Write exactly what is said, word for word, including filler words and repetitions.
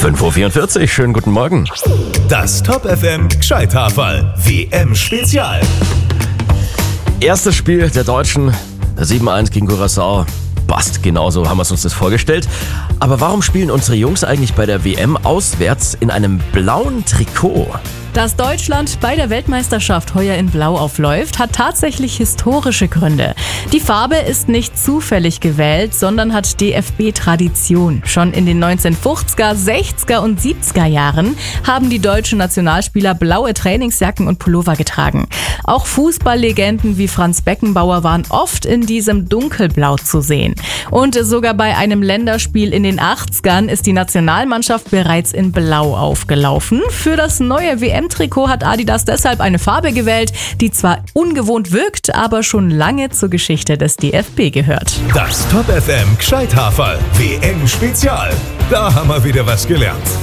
fünf Uhr vierundvierzig, schönen guten Morgen. Das Top F M Gscheithaferl W M-Spezial. Erstes Spiel der Deutschen, sieben eins gegen Curaçao. Passt, genauso haben wir uns das vorgestellt. Aber warum spielen unsere Jungs eigentlich bei der W M auswärts in einem blauen Trikot? Dass Deutschland bei der Weltmeisterschaft heuer in Blau aufläuft, hat tatsächlich historische Gründe. Die Farbe ist nicht zufällig gewählt, sondern hat D F B-Tradition. Schon in den neunzehnhundertfünfziger, sechziger und siebziger Jahren haben die deutschen Nationalspieler blaue Trainingsjacken und Pullover getragen. Auch Fußballlegenden wie Franz Beckenbauer waren oft in diesem Dunkelblau zu sehen. Und sogar bei einem Länderspiel in den achtzigern ist die Nationalmannschaft bereits in Blau aufgelaufen. Für das neue W M-Trikot hat Adidas deshalb eine Farbe gewählt, die zwar ungewohnt wirkt, aber schon lange zur Geschichte des D F B gehört. Das Top F M Gscheithaferl W M-Spezial. Da haben wir wieder was gelernt.